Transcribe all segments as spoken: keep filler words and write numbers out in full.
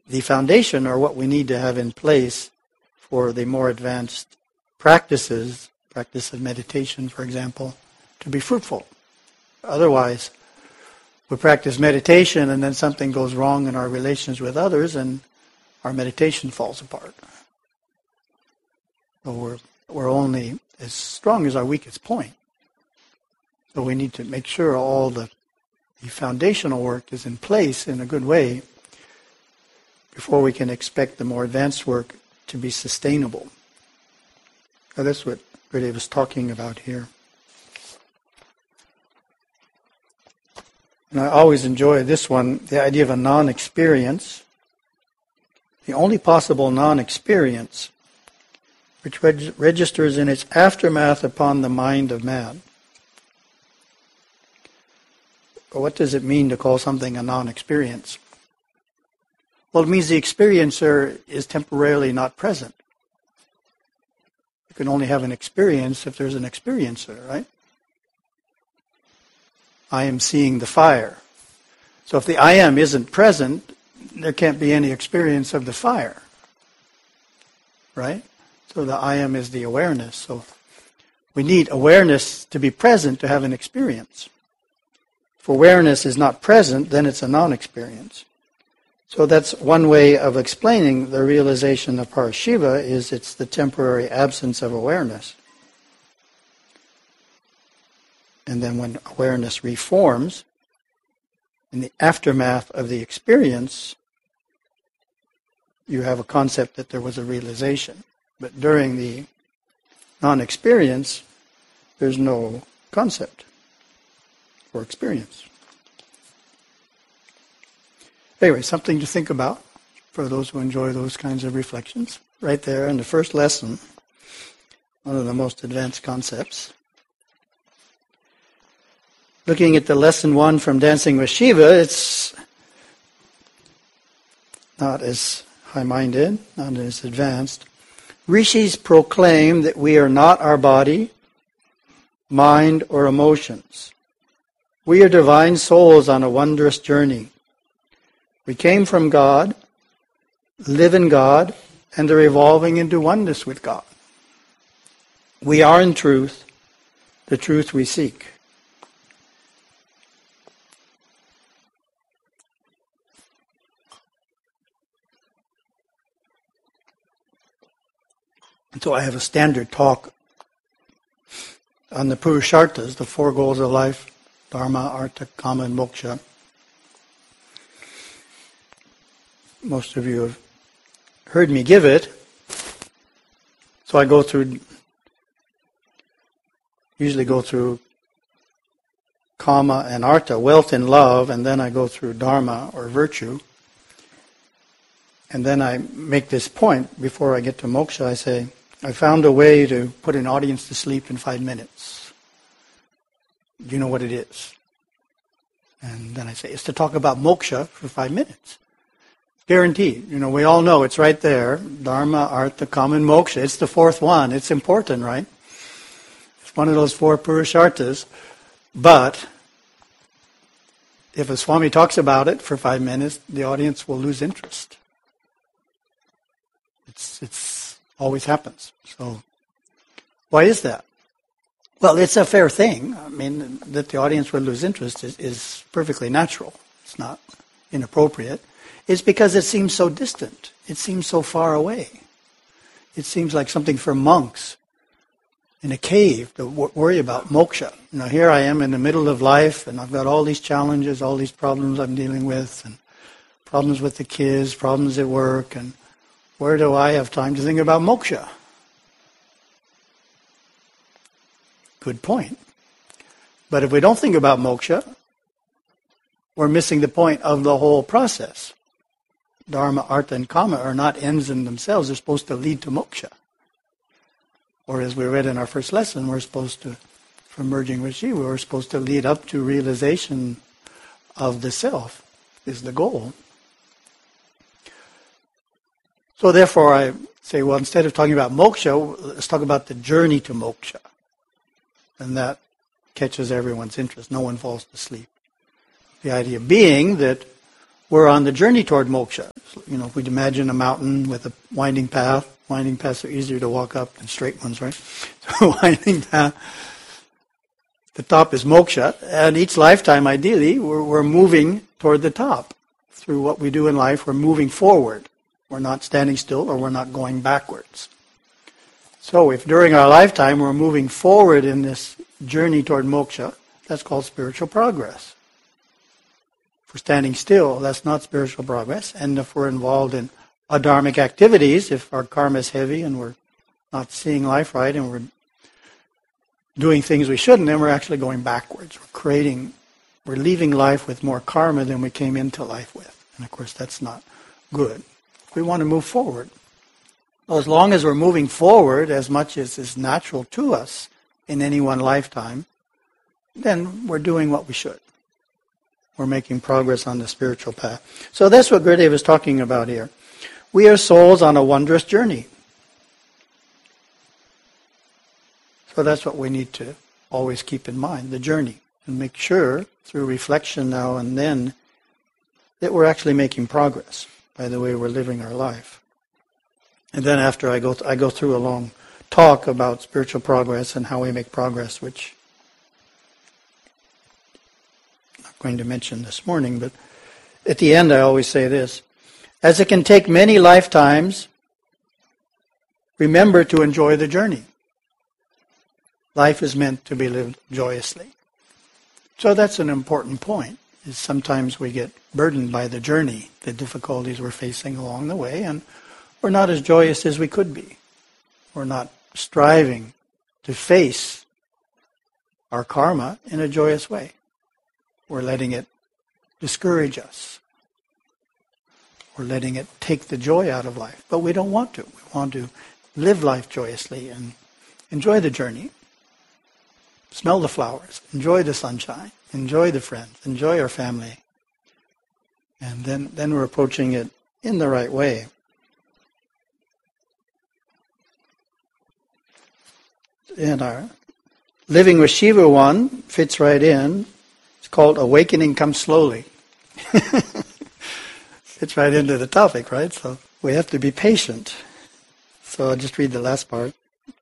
the foundation, or what we need to have in place for the more advanced practices, practice of meditation, for example, to be fruitful. Otherwise, we practice meditation and then something goes wrong in our relations with others and our meditation falls apart. So we're, we're only as strong as our weakest point. So we need to make sure all the, the foundational work is in place in a good way before we can expect the more advanced work to be sustainable. Now that's what Gurudev was talking about here. And I always enjoy this one, the idea of a non-experience. The only possible non-experience which reg- registers in its aftermath upon the mind of man. But what does it mean to call something a non-experience? Well, it means the experiencer is temporarily not present. You can only have an experience if there's an experiencer, right? I am seeing the fire. So if the I am isn't present, there can't be any experience of the fire, right? So the I am is the awareness. So we need awareness to be present to have an experience. If awareness is not present, then it's a non-experience. So that's one way of explaining the realization of Parashiva, is it's the temporary absence of awareness. And then when awareness reforms, in the aftermath of the experience, you have a concept that there was a realization. But during the non-experience, there's no concept or experience. Anyway, something to think about for those who enjoy those kinds of reflections. Right there in the first lesson, one of the most advanced concepts. Looking at the lesson one from Dancing with Shiva, it's not as high-minded, not as advanced. Rishis proclaim that we are not our body, mind, or emotions. We are divine souls on a wondrous journey. We came from God, live in God, and are evolving into oneness with God. We are in truth the truth we seek. And so I have a standard talk on the Purusharthas, the four goals of life, Dharma, Artha, Kama, and Moksha. Most of you have heard me give it. So I go through, usually go through Kama and Artha, wealth and love, and then I go through Dharma, or virtue. And then I make this point, before I get to Moksha, I say, I found a way to put an audience to sleep in five minutes. Do you know what it is? And then I say, it's to talk about Moksha for five minutes. Guaranteed. You know, we all know it's right there. Dharma, Artha, Kama, and Moksha. It's the fourth one. It's important, right? It's one of those four Purusharthas. But if a Swami talks about it for five minutes, the audience will lose interest. It's it's always happens. So why is that? Well, it's a fair thing. I mean, that the audience would lose interest is, is perfectly natural. It's not inappropriate. It's because it seems so distant. It seems so far away. It seems like something for monks in a cave to w- worry about moksha. You know, here I am in the middle of life, and I've got all these challenges, all these problems I'm dealing with, and problems with the kids, problems at work, and where do I have time to think about moksha? Good point. But if we don't think about moksha, we're missing the point of the whole process. Dharma, Artha, and Kama are not ends in themselves. They're supposed to lead to moksha. Or as we read in our first lesson, we're supposed to, from merging with Shiva, we're supposed to lead up to realization of the self is the goal. So therefore I say, well, instead of talking about moksha, let's talk about the journey to moksha. And that catches everyone's interest. No one falls to sleep. The idea being that we're on the journey toward moksha. You know, if we imagine a mountain with a winding path, winding paths are easier to walk up than straight ones, right? So winding path. The top is moksha, and each lifetime, ideally, we're, we're moving toward the top. Through what we do in life, we're moving forward. We're not standing still, or we're not going backwards. So if during our lifetime we're moving forward in this journey toward moksha, that's called spiritual progress. If we're standing still, that's not spiritual progress. And if we're involved in adharmic activities, if our karma is heavy and we're not seeing life right and we're doing things we shouldn't, then we're actually going backwards. We're creating, we're leaving life with more karma than we came into life with. And of course that's not good. We want to move forward. Well, as long as we're moving forward as much as is natural to us in any one lifetime, then we're doing what we should. We're making progress on the spiritual path. So that's what Gurudev is talking about here. We are souls on a wondrous journey. So that's what we need to always keep in mind, the journey. And make sure, through reflection now and then, that we're actually making progress by the way we're living our life. And then after I go, th- I go through a long talk about spiritual progress and how we make progress, which I'm not going to mention this morning, but at the end I always say this. As it can take many lifetimes, remember to enjoy the journey. Life is meant to be lived joyously. So that's an important point, is sometimes we get burdened by the journey, the difficulties we're facing along the way, and we're not as joyous as we could be. We're not striving to face our karma in a joyous way. We're letting it discourage us. We're letting it take the joy out of life. But we don't want to. We want to live life joyously and enjoy the journey. Smell the flowers. Enjoy the sunshine. Enjoy the friends. Enjoy our family. And then, then we're approaching it in the right way. And our Living with Shiva one fits right in. It's called Awakening Comes Slowly. Fits right into the topic, right? So we have to be patient. So I'll just read the last part.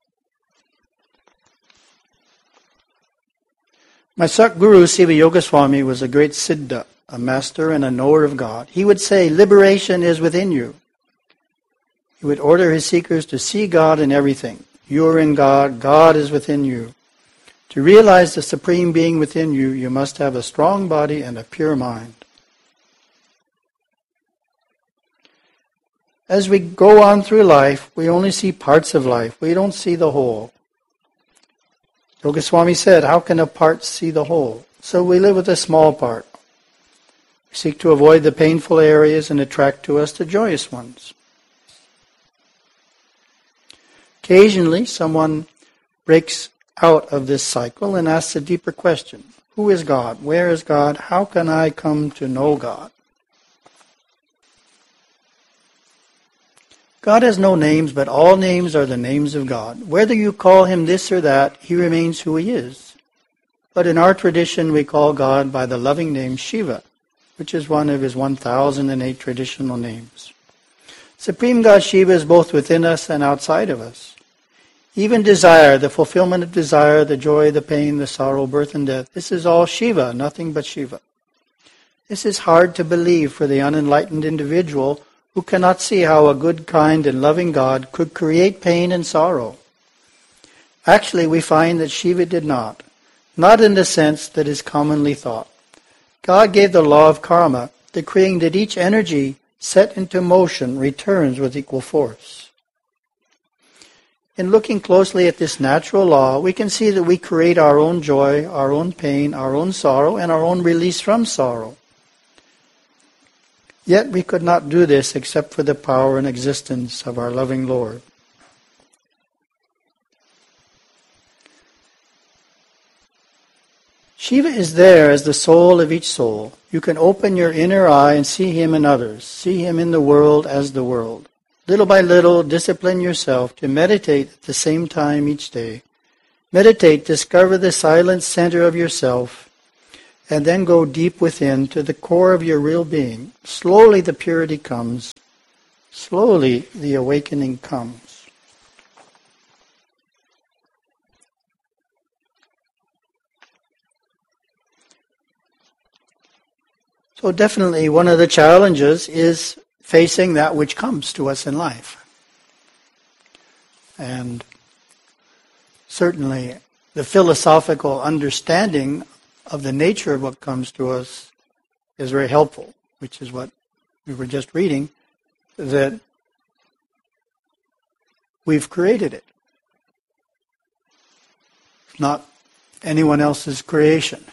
My Satguru Siva Yogaswami was a great Siddha, a master and a knower of God. He would say, liberation is within you. He would order his seekers to see God in everything. You are in God, God is within you. To realize the Supreme Being within you, you must have a strong body and a pure mind. As we go on through life, we only see parts of life. We don't see the whole. Yogaswami said, how can a part see the whole? So we live with a small part. We seek to avoid the painful areas and attract to us the joyous ones. Occasionally, someone breaks out of this cycle and asks a deeper question. Who is God? Where is God? How can I come to know God? God has no names, but all names are the names of God. Whether you call him this or that, he remains who he is. But in our tradition, we call God by the loving name Shiva, which is one of his one thousand eight traditional names. Supreme God Shiva is both within us and outside of us. Even desire, the fulfillment of desire, the joy, the pain, the sorrow, birth and death, this is all Shiva, nothing but Shiva. This is hard to believe for the unenlightened individual who cannot see how a good, kind, and loving God could create pain and sorrow. Actually, we find that Shiva did not, not in the sense that is commonly thought. God gave the law of karma, decreeing that each energy set into motion returns with equal force. In looking closely at this natural law, we can see that we create our own joy, our own pain, our own sorrow, and our own release from sorrow. Yet we could not do this except for the power and existence of our loving Lord. Shiva is there as the soul of each soul. You can open your inner eye and see him in others, see him in the world as the world. Little by little, discipline yourself to meditate at the same time each day. Meditate, discover the silent center of yourself. and then go deep within to the core of your real being. Slowly the purity comes. Slowly the awakening comes. So definitely one of the challenges is facing that which comes to us in life. And certainly the philosophical understanding of the nature of what comes to us is very helpful, which is what we were just reading, that we've created it. It's not anyone else's creation.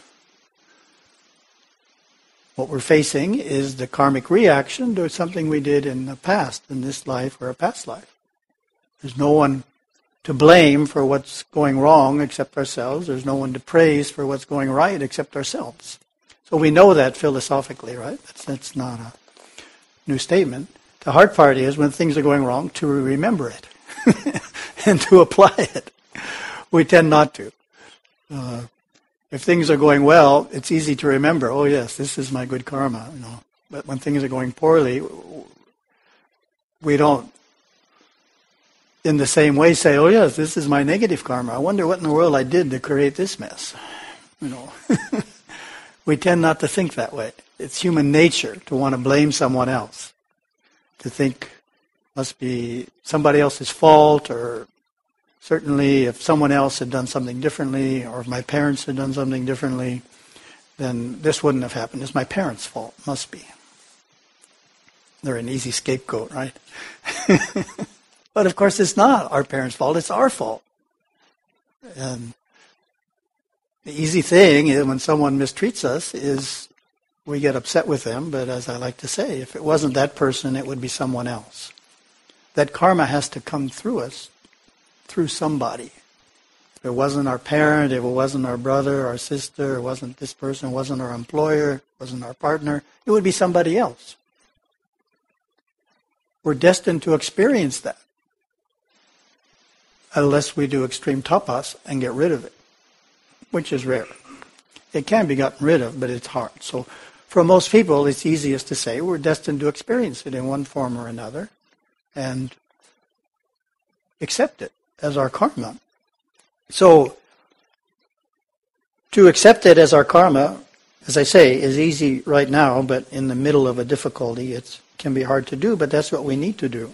What we're facing is the karmic reaction to something we did in the past, in this life or a past life. There's no one to blame for what's going wrong except ourselves. There's no one to praise for what's going right except ourselves. So we know that philosophically, right? That's, that's not a new statement. The hard part is when things are going wrong to remember it and to apply it. We tend not to. Uh, if things are going well, it's easy to remember, oh yes, this is my good karma. You know. But when things are going poorly, we don't in the same way say, oh yes, this is my negative karma. I wonder what in the world I did to create this mess. You know, we tend not to think that way. It's human nature to want to blame someone else, to think must be somebody else's fault, or certainly if someone else had done something differently, or if my parents had done something differently, then this wouldn't have happened. It's my parents' fault. Must be. They're an easy scapegoat, right? But of course it's not our parents' fault, it's our fault. And the easy thing is when someone mistreats us is we get upset with them, but as I like to say, if it wasn't that person, it would be someone else. That karma has to come through us, through somebody. If it wasn't our parent, if it wasn't our brother, our sister, it wasn't this person, it wasn't our employer, it wasn't our partner, it would be somebody else. We're destined to experience that, unless we do extreme tapas and get rid of it, which is rare. It can be gotten rid of, but it's hard. So for most people, it's easiest to say we're destined to experience it in one form or another and accept it as our karma. So to accept it as our karma, as I say, is easy right now, but in the middle of a difficulty, it can be hard to do, but that's what we need to do.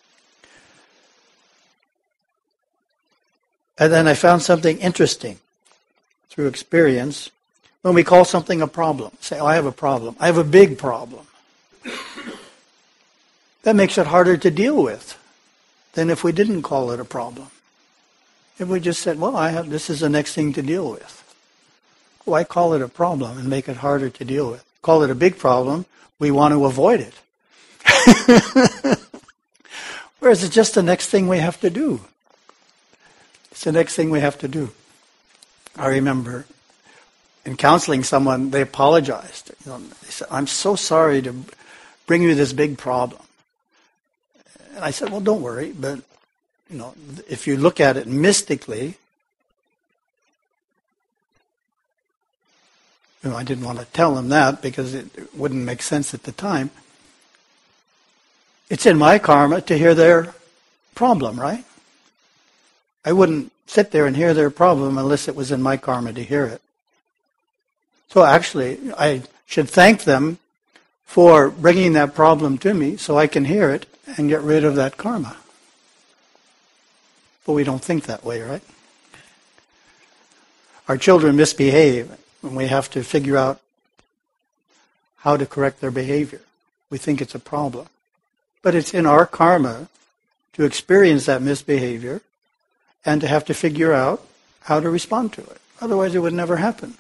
And then I found something interesting through experience. When we call something a problem, say, oh, I have a problem. I have a big problem. That makes it harder to deal with than if we didn't call it a problem. If we just said, well, I have, this is the next thing to deal with. Why call it a problem and make it harder to deal with? Call it a big problem, we want to avoid it. Whereas it's just the next thing we have to do. It's the next thing we have to do. I remember in counseling someone, they apologized. You know, they said, I'm so sorry to bring you this big problem. And I said, well, don't worry, but you know, if you look at it mystically, you know, I didn't want to tell them that because it wouldn't make sense at the time. It's in my karma to hear their problem, right? I wouldn't sit there and hear their problem unless it was in my karma to hear it. So actually, I should thank them for bringing that problem to me so I can hear it and get rid of that karma. But we don't think that way, right? Our children misbehave, and we have to figure out how to correct their behavior. We think it's a problem. But it's in our karma to experience that misbehavior and to have to figure out how to respond to it. Otherwise, it would never happen.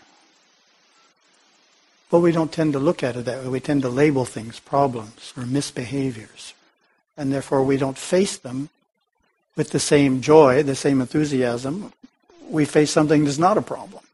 But we don't tend to look at it that way. We tend to label things problems or misbehaviors. And therefore, we don't face them with the same joy, the same enthusiasm. We face something that's not a problem.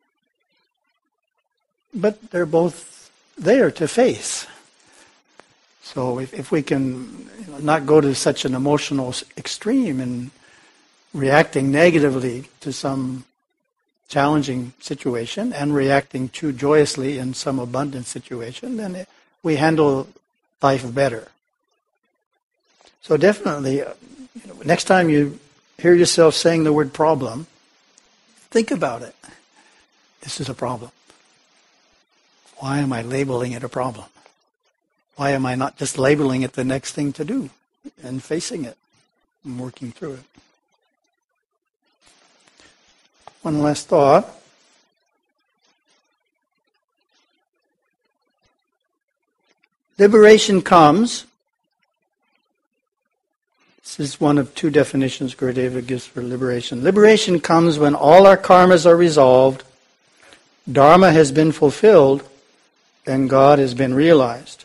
But they're both there to face. So if, if we can you know, not go to such an emotional extreme in reacting negatively to some challenging situation and reacting too joyously in some abundant situation, then it, we handle life better. So definitely, uh, you know, next time you hear yourself saying the word problem, think about it. This is a problem. Why am I labeling it a problem? Why am I not just labeling it the next thing to do and facing it and working through it? One last thought. Liberation comes. This is one of two definitions Gurudeva gives for liberation. Liberation comes when all our karmas are resolved, Dharma has been fulfilled, and God has been realized.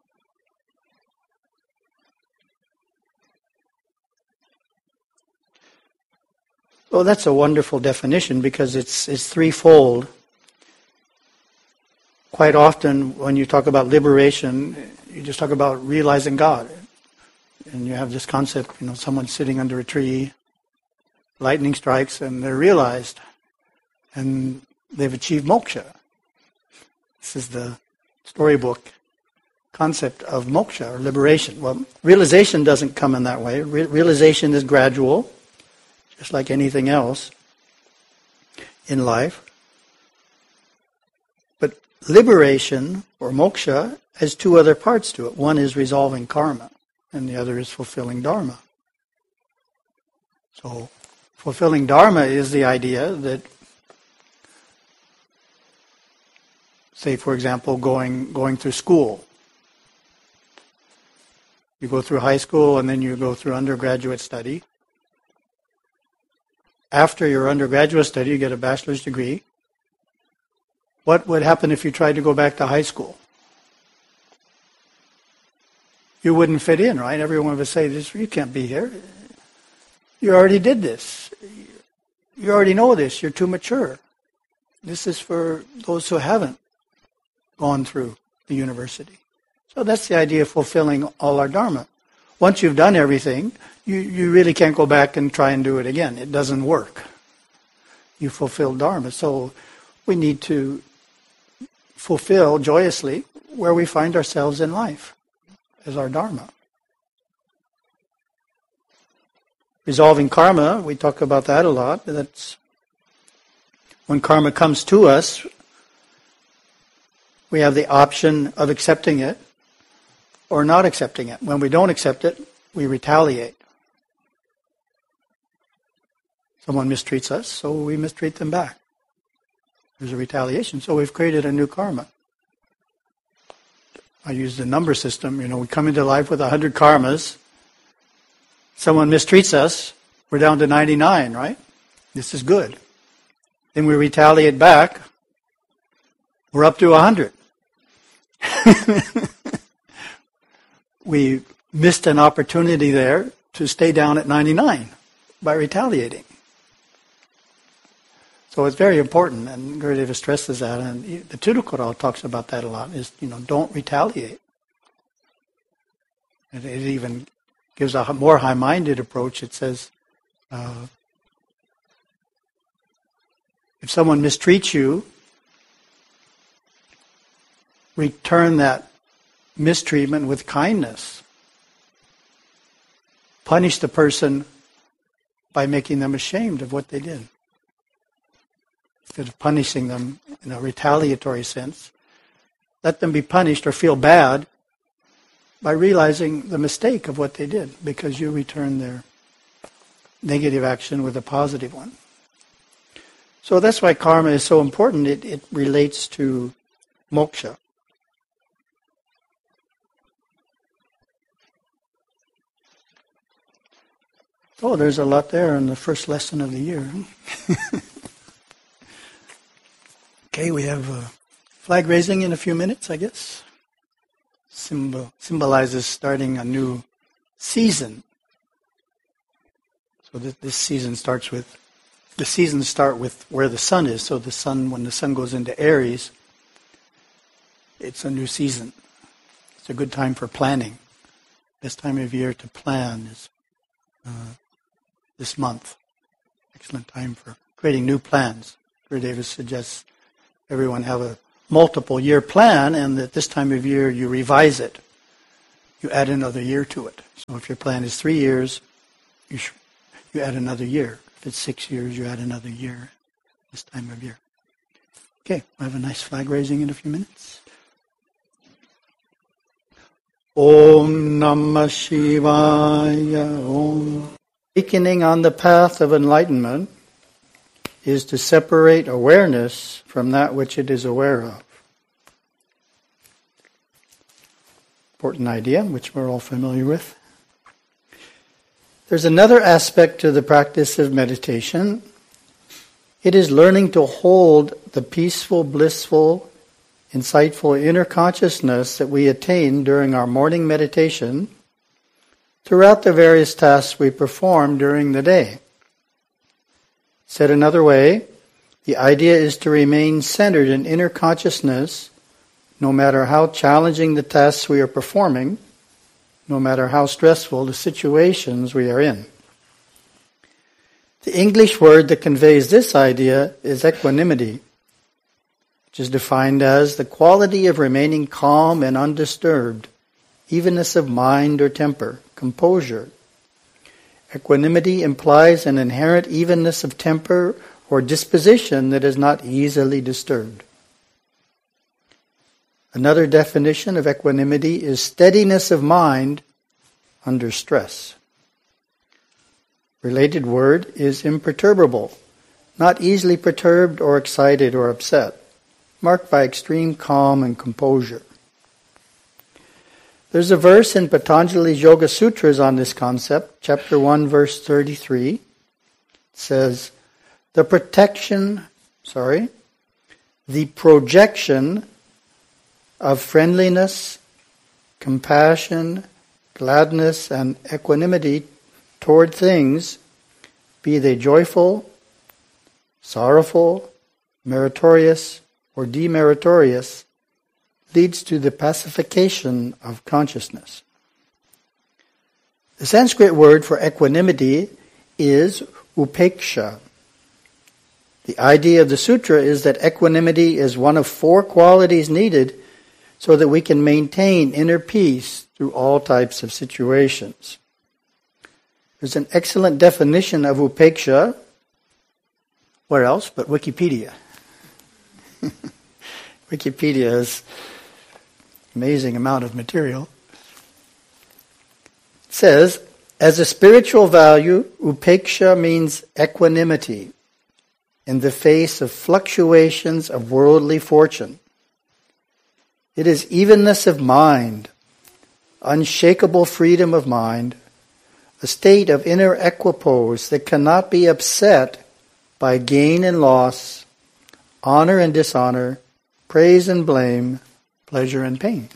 Well, that's a wonderful definition because it's it's threefold. Quite often when you talk about liberation, you just talk about realizing God. And you have this concept, you know, someone sitting under a tree, lightning strikes, and they're realized. And they've achieved moksha. This is the storybook concept of moksha, or liberation. Well, realization doesn't come in that way. Re- realization is gradual, just like anything else in life. But liberation, or moksha, has two other parts to it. One is resolving karma, and the other is fulfilling dharma. So, fulfilling dharma is the idea that, say, for example, going going through school. You go through high school and then you go through undergraduate study. After your undergraduate study, you get a bachelor's degree. What would happen if you tried to go back to high school? You wouldn't fit in, right? Everyone would say, "This, you can't be here. You already did this. You already know this. You're too mature. This is for those who haven't gone through the university." So that's the idea of fulfilling all our dharma. Once you've done everything, you, you really can't go back and try and do it again. It doesn't work. You fulfilled dharma. So we need to fulfill joyously where we find ourselves in life as our dharma. Resolving karma, we talk about that a lot. That's when karma comes to us, we have the option of accepting it or not accepting it. When we don't accept it, we retaliate. Someone mistreats us, so we mistreat them back. There's a retaliation. So we've created a new karma. I use the number system. You know, we come into life with one hundred karmas. Someone mistreats us, we're down to ninety-nine, right? This is good. Then we retaliate back, we're up to one hundred. We missed an opportunity there to stay down at ninety-nine by retaliating. So it's very important, and Gurudeva stresses that, and the Thirukkural talks about that a lot, is, you know, don't retaliate. And it even gives a more high-minded approach. It says, uh, if someone mistreats you, return that mistreatment with kindness. Punish the person by making them ashamed of what they did. Instead of punishing them in a retaliatory sense, let them be punished or feel bad by realizing the mistake of what they did, because you return their negative action with a positive one. So that's why karma is so important. It, it relates to moksha. Oh, there's a lot there in the first lesson of the year. Okay, we have uh, flag raising in a few minutes, I guess. Symbol, symbolizes starting a new season. So this, this season starts with, the seasons start with where the sun is. So the sun, when the sun goes into Aries, it's a new season. It's a good time for planning. Best time of year to plan is uh, this month. Excellent time for creating new plans. Gurudeva suggests everyone have a multiple year plan, and that this time of year you revise it. You add another year to it. So if your plan is three years, you sh- you add another year. If it's six years, you add another year this time of year. Okay, we'll have a nice flag raising in a few minutes. Om Namah Shivaya Om. Awakening on the path of enlightenment is to separate awareness from that which it is aware of. Important idea, which we're all familiar with. There's another aspect to the practice of meditation. It is learning to hold the peaceful, blissful, insightful inner consciousness that we attain during our morning meditation throughout the various tasks we perform during the day. Said another way, the idea is to remain centered in inner consciousness no matter how challenging the tasks we are performing, no matter how stressful the situations we are in. The English word that conveys this idea is equanimity, which is defined as the quality of remaining calm and undisturbed, evenness of mind or temper, composure. Equanimity implies an inherent evenness of temper or disposition that is not easily disturbed. Another definition of equanimity is steadiness of mind under stress. Related word is imperturbable, not easily perturbed or excited or upset, marked by extreme calm and composure. There's a verse in Patanjali's Yoga Sutras on this concept, chapter one, verse thirty-three. It says, the protection, sorry, the projection of friendliness, compassion, gladness, and equanimity toward things, be they joyful, sorrowful, meritorious, or demeritorious, leads to the pacification of consciousness. The Sanskrit word for equanimity is upeksha. The idea of the sutra is that equanimity is one of four qualities needed so that we can maintain inner peace through all types of situations. There's an excellent definition of upeksha. Where else but Wikipedia? Wikipedia has amazing amount of material. It says, as a spiritual value, upeksha means equanimity in the face of fluctuations of worldly fortune. It is evenness of mind, unshakable freedom of mind, a state of inner equipoise that cannot be upset by gain and loss, honor and dishonor, praise and blame, pleasure and pain.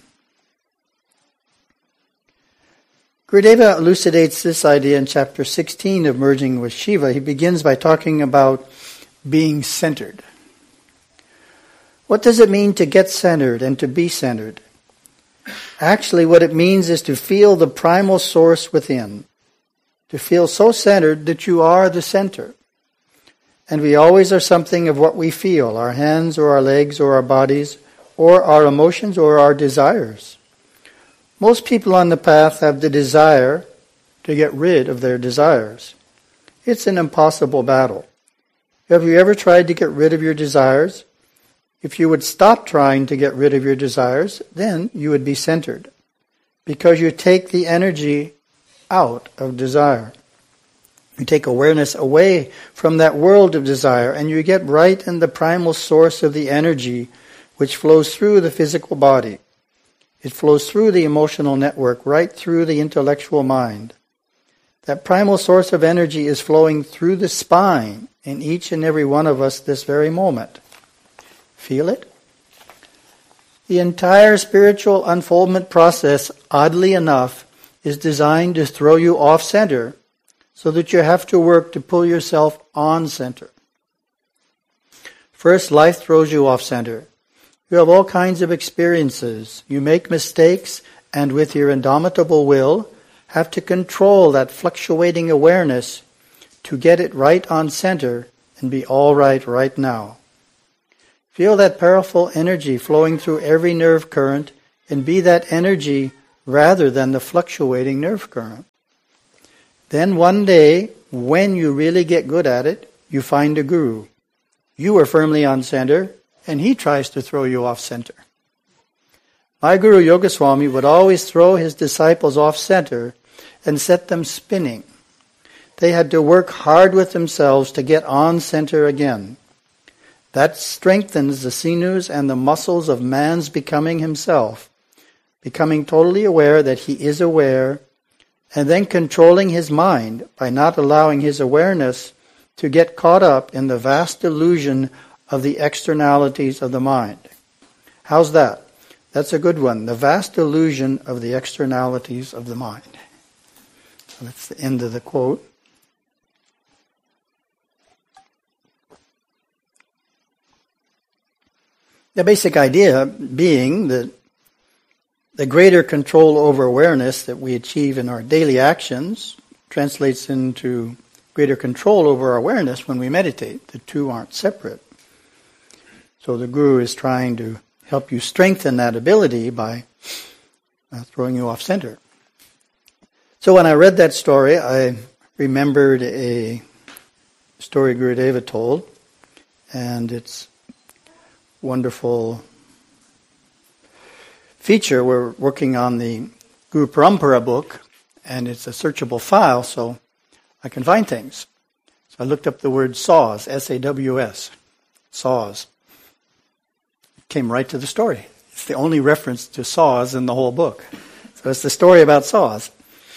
Gurudeva elucidates this idea in chapter sixteen of Merging with Shiva. He begins by talking about being centered. What does it mean to get centered and to be centered? Actually, what it means is to feel the primal source within, to feel so centered that you are the center. And we always are something of what we feel, our hands or our legs or our bodies, or our emotions or our desires. Most people on the path have the desire to get rid of their desires. It's an impossible battle. Have you ever tried to get rid of your desires? If you would stop trying to get rid of your desires, then you would be centered, because you take the energy out of desire. You take awareness away from that world of desire, and you get right in the primal source of the energy which flows through the physical body. It flows through the emotional network, right through the intellectual mind. That primal source of energy is flowing through the spine in each and every one of us this very moment. Feel it? The entire spiritual unfoldment process, oddly enough, is designed to throw you off center so that you have to work to pull yourself on center. First, life throws you off center. You have all kinds of experiences. You make mistakes, and with your indomitable will, have to control that fluctuating awareness to get it right on center and be all right right now. Feel that powerful energy flowing through every nerve current and be that energy rather than the fluctuating nerve current. Then one day, when you really get good at it, you find a guru. You are firmly on center, and he tries to throw you off center. My Guru Yogaswami would always throw his disciples off center and set them spinning. They had to work hard with themselves to get on center again. That strengthens the sinews and the muscles of man's becoming himself, becoming totally aware that he is aware, and then controlling his mind by not allowing his awareness to get caught up in the vast illusion of the externalities of the mind. How's that? That's a good one. The vast illusion of the externalities of the mind. So that's the end of the quote. The basic idea being that the greater control over awareness that we achieve in our daily actions translates into greater control over our awareness when we meditate. The two aren't separate. So the Guru is trying to help you strengthen that ability by uh, throwing you off center. So when I read that story, I remembered a story Gurudeva told, and it's wonderful feature. We're working on the Guru Parampara book, and it's a searchable file, so I can find things. So I looked up the word saws, S A W S, saws. It came right to the story. It's the only reference to saws in the whole book. So it's the story about saws.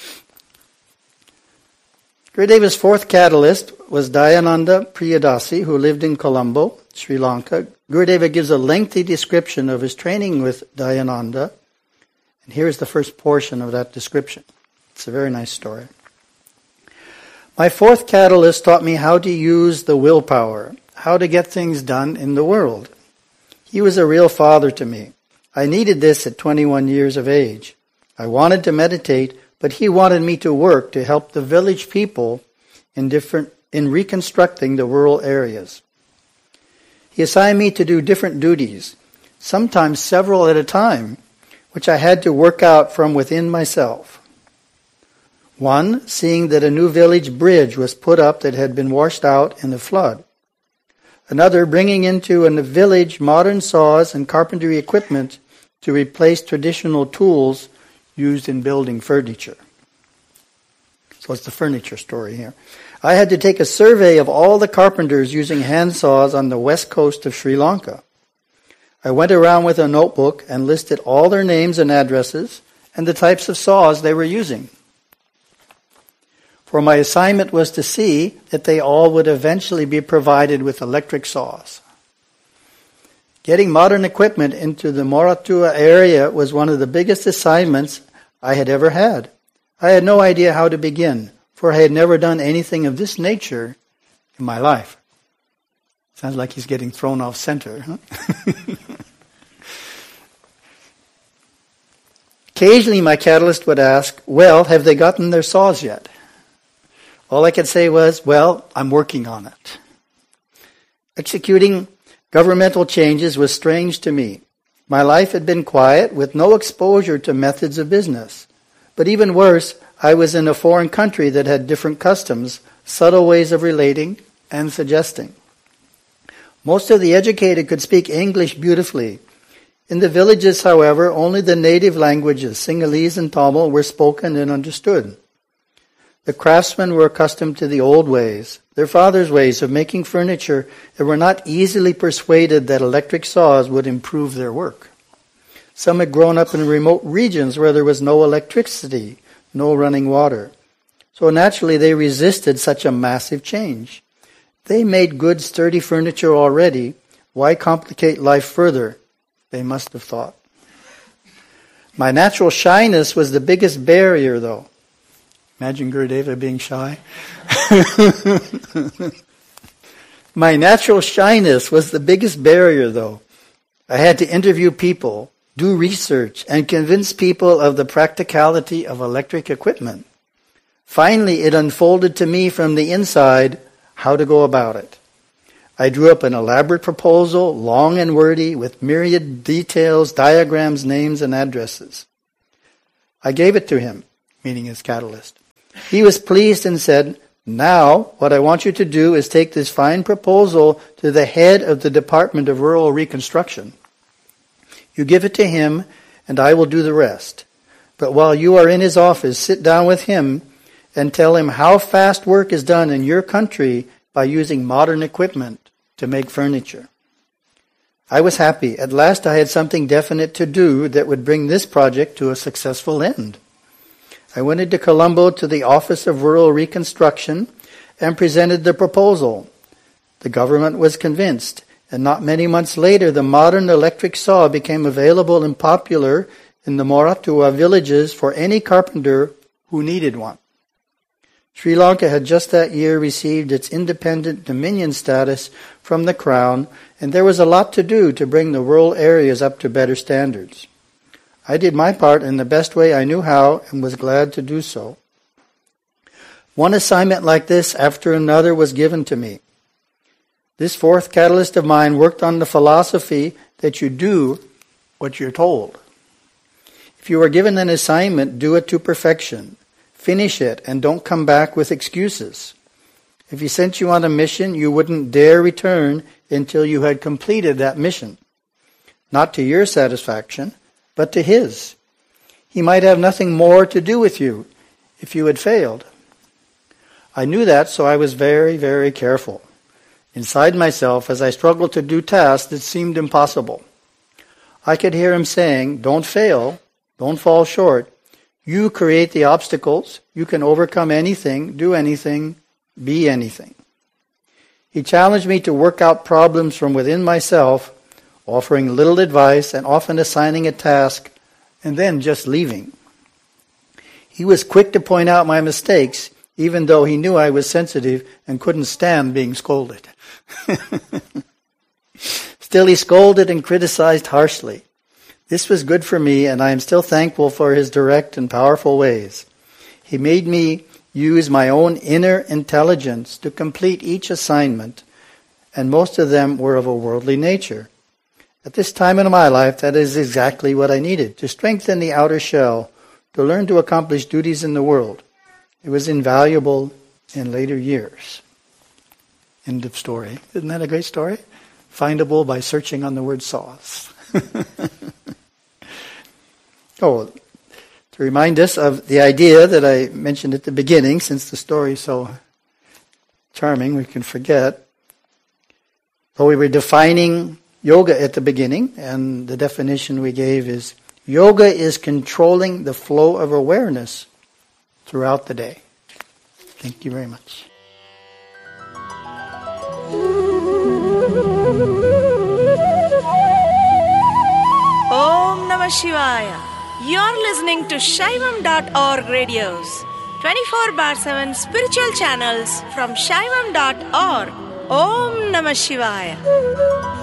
Gurudeva's fourth catalyst was Dayananda Priyadasi, who lived in Colombo, Sri Lanka. Gurudeva gives a lengthy description of his training with Dayananda. And here's the first portion of that description. It's a very nice story. My fourth catalyst taught me how to use the willpower, how to get things done in the world. He was a real father to me. I needed this at twenty-one years of age. I wanted to meditate, but he wanted me to work to help the village people in different in reconstructing the rural areas. He assigned me to do different duties, sometimes several at a time, which I had to work out from within myself. One, seeing that a new village bridge was put up that had been washed out in the flood. Another, bringing into a village modern saws and carpentry equipment to replace traditional tools used in building furniture. So it's the furniture story here. I had to take a survey of all the carpenters using hand saws on the west coast of Sri Lanka. I went around with a notebook and listed all their names and addresses and the types of saws they were using. For my assignment was to see that they all would eventually be provided with electric saws. Getting modern equipment into the Moratua area was one of the biggest assignments I had ever had. I had no idea how to begin, for I had never done anything of this nature in my life. Sounds like he's getting thrown off center, huh? Occasionally my catalyst would ask, well, have they gotten their saws yet? All I could say was, well, I'm working on it. Executing governmental changes was strange to me. My life had been quiet with no exposure to methods of business. But even worse, I was in a foreign country that had different customs, subtle ways of relating, and suggesting. Most of the educated could speak English beautifully. In the villages, however, only the native languages, Sinhalese and Tamil, were spoken and understood. The craftsmen were accustomed to the old ways, their fathers' ways of making furniture, and were not easily persuaded that electric saws would improve their work. Some had grown up in remote regions where there was no electricity, no running water. So naturally they resisted such a massive change. They made good, sturdy furniture already. Why complicate life further? They must have thought. My natural shyness was the biggest barrier, though. Imagine Gurudeva being shy. My natural shyness was the biggest barrier, though. I had to interview people, do research, and convince people of the practicality of electric equipment. Finally, it unfolded to me from the inside how to go about it. I drew up an elaborate proposal, long and wordy, with myriad details, diagrams, names, and addresses. I gave it to him, meaning his catalyst. He was pleased and said, "Now, what I want you to do is take this fine proposal to the head of the Department of Rural Reconstruction. You give it to him, and I will do the rest. But while you are in his office, sit down with him and tell him how fast work is done in your country by using modern equipment to make furniture." I was happy. At last I had something definite to do that would bring this project to a successful end. I went into Colombo to the Office of Rural Reconstruction and presented the proposal. The government was convinced, and not many months later the modern electric saw became available and popular in the Moratua villages for any carpenter who needed one. Sri Lanka had just that year received its independent dominion status from the Crown, and there was a lot to do to bring the rural areas up to better standards. I did my part in the best way I knew how and was glad to do so. One assignment like this after another was given to me. This fourth catalyst of mine worked on the philosophy that you do what you're told. If you are given an assignment, do it to perfection. Finish it and don't come back with excuses. If he sent you on a mission, you wouldn't dare return until you had completed that mission. Not to your satisfaction, but to his. He might have nothing more to do with you if you had failed. I knew that, so I was very, very careful inside myself as I struggled to do tasks that seemed impossible. I could hear him saying, "Don't fail, don't fall short. You create the obstacles. You can overcome anything, do anything, be anything." He challenged me to work out problems from within myself, offering little advice and often assigning a task and then just leaving. He was quick to point out my mistakes, even though he knew I was sensitive and couldn't stand being scolded. Still, he scolded and criticized harshly. This was good for me, and I am still thankful for his direct and powerful ways. He made me use my own inner intelligence to complete each assignment, and most of them were of a worldly nature. At this time in my life, that is exactly what I needed, to strengthen the outer shell, to learn to accomplish duties in the world. It was invaluable in later years. End of story. Isn't that a great story? Findable by searching on the word saws. Oh, to remind us of the idea that I mentioned at the beginning, since the story is so charming, we can forget. So we were defining yoga at the beginning, and the definition we gave is, yoga is controlling the flow of awareness throughout the day. Thank you very much. Om Namah Shivaya. You're listening to Shaivam dot org radios, twenty-four bar seven spiritual channels from Shaivam dot org. Om Namah Shivaya.